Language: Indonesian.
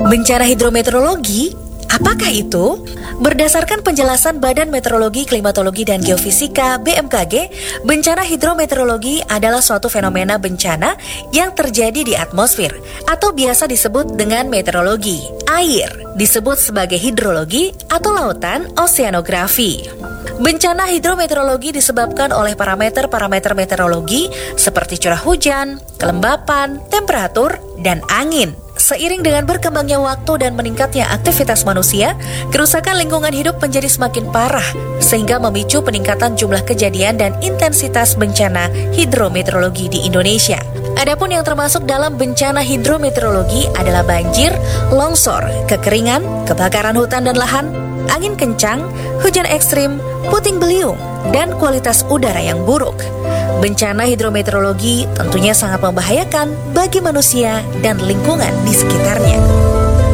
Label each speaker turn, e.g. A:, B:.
A: Bencana hidrometeorologi, apakah itu? Berdasarkan penjelasan Badan Meteorologi, Klimatologi, dan Geofisika (BMKG), bencana hidrometeorologi adalah suatu fenomena bencana yang terjadi di atmosfer atau biasa disebut dengan meteorologi. Air disebut sebagai hidrologi atau lautan oseanografi. Bencana hidrometeorologi disebabkan oleh parameter-parameter meteorologi seperti curah hujan, kelembapan, temperatur, dan angin. Seiring dengan berkembangnya waktu dan meningkatnya aktivitas manusia, kerusakan lingkungan hidup menjadi semakin parah, sehingga memicu peningkatan jumlah kejadian dan intensitas bencana hidrometeorologi di Indonesia. Adapun yang termasuk dalam bencana hidrometeorologi adalah banjir, longsor, kekeringan, kebakaran hutan dan lahan, angin kencang, hujan ekstrim, puting beliung, dan kualitas udara yang buruk. Bencana hidrometeorologi tentunya sangat membahayakan bagi manusia dan lingkungan di sekitar.